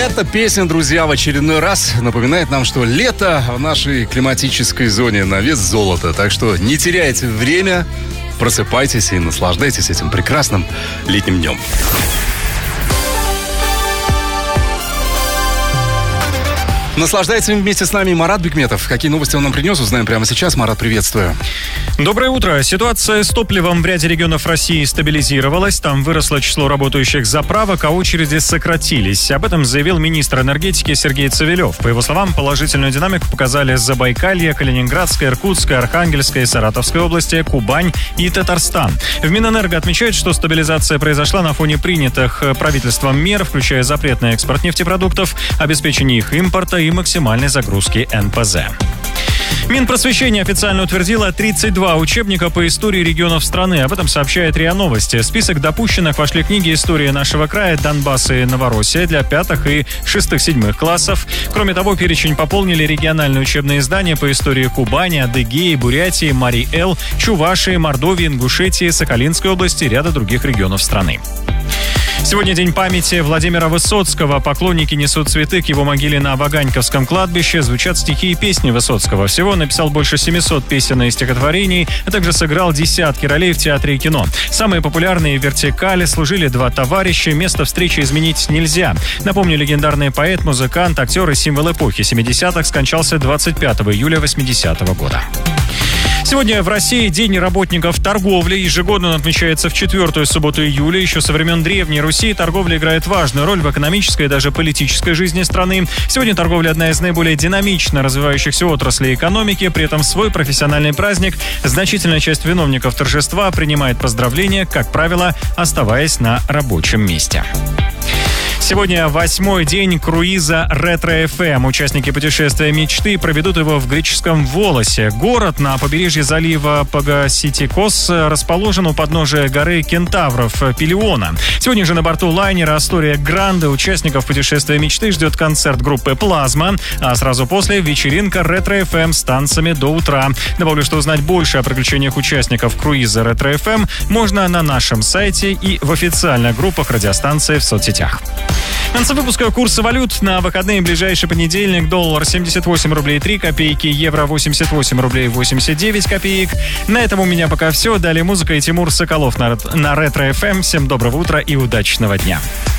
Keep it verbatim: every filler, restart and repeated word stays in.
Эта песня, друзья, в очередной раз напоминает нам, что лето в нашей климатической зоне на вес золота. Так что не теряйте время, просыпайтесь и наслаждайтесь этим прекрасным летним днем. Наслаждается вместе с нами Марат Бикметов. Какие новости он нам принес, узнаем прямо сейчас. Марат, приветствую. Доброе утро. Ситуация с топливом в ряде регионов России стабилизировалась. Там выросло число работающих заправок, а очереди сократились. Об этом заявил министр энергетики Сергей Цивилев. По его словам, положительную динамику показали Забайкалье, Калининградская, Иркутская, Архангельская, Саратовская области, Кубань и Татарстан. В Минэнерго отмечают, что стабилизация произошла на фоне принятых правительством мер, включая запрет на экспорт нефтепродуктов, обеспечение их импорта и максимальной загрузки эн пэ зэ. Минпросвещение официально утвердило тридцать два учебника по истории регионов страны. Об этом сообщает РИА Новости. В список допущенных вошли книги «История нашего края», «Донбасс» и «Новороссия» для пятых и шестых-седьмых классов. Кроме того, перечень пополнили региональные учебные издания по истории Кубани, Адыгеи, Бурятии, Марий-Эл, Чувашии, Мордовии, Ингушетии, Сахалинской области и ряда других регионов страны. Сегодня день памяти Владимира Высоцкого. Поклонники несут цветы к его могиле на Ваганьковском кладбище. Звучат стихи и песни Высоцкого. Всего он написал больше семисот песен и стихотворений, а также сыграл десятки ролей в театре и кино. Самые популярные вертикали служили «Два товарища», «Место встречи изменить нельзя». Напомню, легендарный поэт, музыкант, актер и символ эпохи семидесятых скончался двадцать пятого июля восьмидесятого года. Сегодня в России День работников торговли. Ежегодно он отмечается в четвертую субботу июля. Еще со времен Древней Руси торговля играет важную роль в экономической и даже политической жизни страны. Сегодня торговля одна из наиболее динамично развивающихся отраслей экономики. При этом в свой профессиональный праздник значительная часть виновников торжества принимает поздравления, как правило, оставаясь на рабочем месте. Сегодня восьмой день круиза «Ретро-эф эм». Участники путешествия мечты проведут его в греческом Волосе. Город на побережье залива Пагаситикос расположен у подножия горы Кентавров Пелиона. Сегодня же на борту лайнера «Астория Гранде» участников путешествия мечты ждет концерт группы «Плазма», а сразу после вечеринка «Ретро-эф эм» с танцами до утра. Добавлю, что узнать больше о приключениях участников круиза «Ретро-эф эм» можно на нашем сайте и в официальных группах радиостанции в соцсетях. В конце выпуска курсы валют. На выходные ближайший понедельник: доллар семьдесят восемь рублей три копейки, евро восемьдесят восемь рублей восемьдесят девять копеек. На этом у меня пока все. Далее музыка и Тимур Соколов на, на Ретро-эф эм. Всем доброго утра и удачного дня.